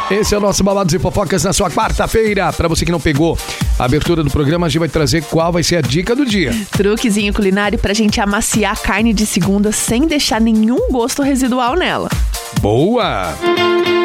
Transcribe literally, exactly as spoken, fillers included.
Esse é o nosso Babados e Fofocas na sua quarta-feira. Pra você que não pegou a abertura do programa, a gente vai trazer qual vai ser a dica do dia. Truquezinho culinário pra gente amaciar a carne de segunda sem deixar nenhum gosto residual nela. Boa!